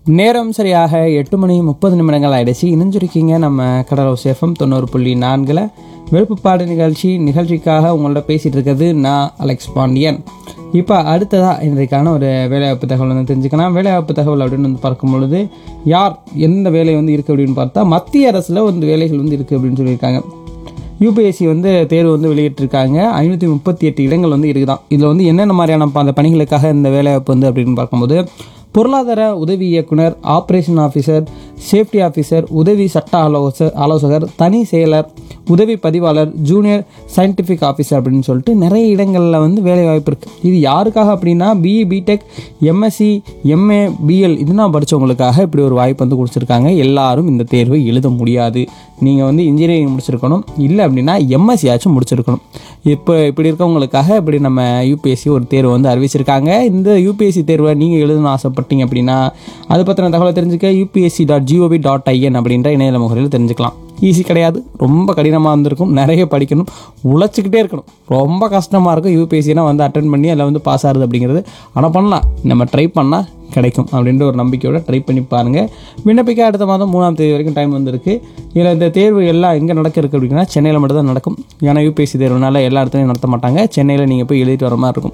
நேரம் சரியாக 8:30 ஆயிடுச்சு. இணைஞ்சிருக்கீங்க நம்ம கடலோசை எஃப்எம் 90.4 விழுப்புப்பாடு நிகழ்ச்சிக்காக உங்கள்ட்ட பேசிகிட்டு இருக்கிறது நான் அலெக்ஸ் பாண்டியன். இப்போ அடுத்ததாக இன்றைக்கான ஒரு வேலைவாய்ப்பு தகவல் வந்து தெரிஞ்சுக்கலாம். வேலைவாய்ப்பு தகவல் அப்படின்னு வந்து பார்க்கும் பொழுது யார் எந்த வேலை வந்து இருக்குது அப்படின்னு பார்த்தா மத்திய அரசில் வந்து வேலைகள் வந்து இருக்குது அப்படின்னு சொல்லியிருக்காங்க. யூபிஎஸ்சி வந்து தேர்வு வந்து வெளியிட்டிருக்காங்க. 538 இடங்கள் வந்து இருக்குதான். இதில் வந்து என்னென்ன மாதிரியான அந்த பணிகளுக்காக இந்த வேலைவாய்ப்பு வந்து அப்படின்னு பார்க்கும்போது பொருளாதார உதவி இயக்குனர், ஆப்ரேஷன் ஆஃபீஸர், சேஃப்டி ஆஃபீஸர், உதவி சட்ட ஆலோசகர், தனி செயலர், உதவி பதிவாளர், ஜூனியர் சயின்டிஃபிக் ஆஃபீஸர் அப்படின்னு சொல்லிட்டு நிறைய இடங்களில் வந்து வேலை வாய்ப்பு இருக்குது. இது யாருக்காக அப்படின்னா BE, BTech, MSc, MA, PL இதெல்லாம் படித்தவங்களுக்காக இப்படி ஒரு வாய்ப்பு வந்து கொடுத்துருக்காங்க. எல்லாரும் இந்த தேர்வை எழுத முடியாது. நீங்கள் வந்து இன்ஜினியரிங் முடிச்சிருக்கணும், இல்லை அப்படின்னா எம்எஸ்சி ஆச்சும் முடிச்சிருக்கணும். இப்போ இப்படி இருக்கவங்களுக்காக இப்படி நம்ம யூபிஎஸ்சி ஒரு தேர்வு வந்து அறிவிச்சிருக்காங்க. இந்த யூபிஎஸ்சி தேர்வை நீங்கள் எழுதணும்னு ஆசைப்பட்டீங்க அப்படின்னா அது பற்றின தகவலை தெரிஞ்சுக்க upsc.gov.in அப்படின்ற இணையதள முகவரியில் தெரிஞ்சுக்கலாம். ஈஸி கிடையாது, ரொம்ப கடினமாக இருந்திருக்கும், நிறைய படிக்கணும், உழைச்சிக்கிட்டே இருக்கணும், ரொம்ப கஷ்டமாக இருக்கும் யூபிஎஸ்சினா வந்து அட்டென்ட் பண்ணி அதில் வந்து பாஸ் ஆகுது அப்படிங்கிறது. ஆனால் பண்ணலாம், நம்ம ட்ரை பண்ணால் கிடைக்கும் அப்படின்ற ஒரு நம்பிக்கையோட ட்ரை பண்ணி பாருங்கள். விண்ணப்பிக்க அடுத்த மாதம் 3ஆம் தேதி வரைக்கும் டைம் வந்துருக்கு. இதில் இந்த தேர்வு எல்லாம் எங்கே நடக்க இருக்குது அப்படின்னா சென்னையில் மட்டும் தான் நடக்கும். ஏன்னா யூபிஎஸ்சி தேர்வுனால எல்லா இடத்துலையும் நடத்த மாட்டாங்க. சென்னையில் நீங்கள் போய் எழுதிட்டு வர மாதிரி இருக்கும்.